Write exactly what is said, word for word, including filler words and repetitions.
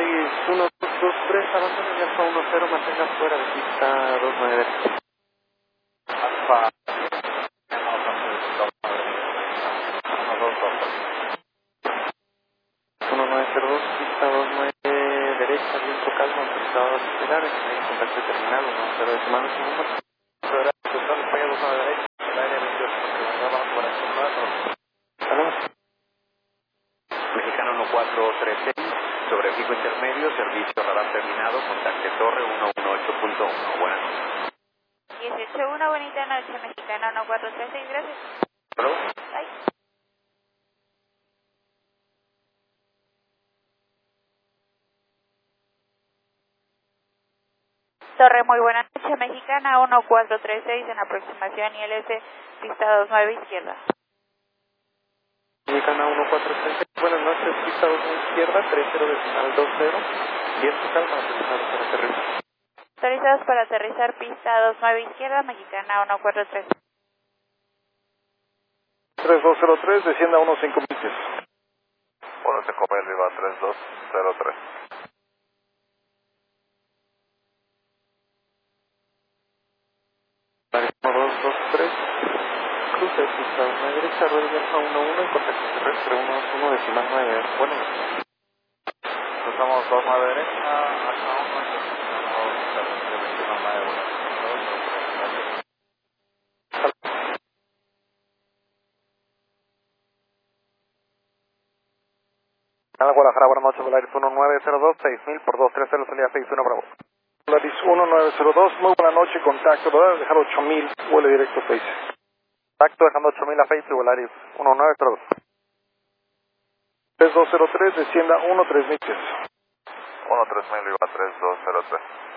Volaris uno dos dos tres, abandone el Alfa uno cero, mantenga fuera de pista dos nueve. Alfa uno dos dos. uno nueve cero dos, pista dos nueve derecha, viento calma, autorizado a acelerar, en contacto terminal, uno cero decimal, segundo. Total España dos nueve derecha, el aire veintiocho, vamos por el celular. Saludos. Mexicano uno cuatro tres seis, sobre pico intermedio, servicio radar terminado, contacte torre uno uno ocho punto uno. Buenas noches. dieciocho uno, bonita noche, Mexicano uno cuatro tres seis, gracias. ¿Aló? Bye. Torre, muy buenas noches, Mexicana uno cuatro tres seis en aproximación I L S, pista dos nueve izquierda. Mexicana uno cuatro tres seis, buenas noches, pista dos nueve izquierda, tres cero decimal dos cero, viento calma, autorizado para aterrizar. Autorizados para aterrizar, pista dos nueve izquierda, Mexicana uno cuatro tres seis. tres dos cero tres, descienda uno cinco mil pies. Bueno, te come el IVA tres dos cero tres. uno dos dos tres, cruce pista dos nueve derecha, rueda de Alfa uno uno, en contacto terrestre uno dos uno decimal nueve. Buenas noches. Cruzamos dos nueve derecha, Alfa uno, decimal nueve, buenas noches. Canal Guadalajara, buenas noches, Volaris uno nueve cero dos, seis mil por dos tres cero, salida seis uno, Bravo. Volaris uno nueve cero dos, muy buena noche, contacto, voy a dejar ocho mil, vuele directo a Face. Contacto dejando ocho mil a Face y Volaris uno nueve cero dos. tres dos cero tres, descienda uno tres mil pies. uno tres mil IVA tres dos cero tres.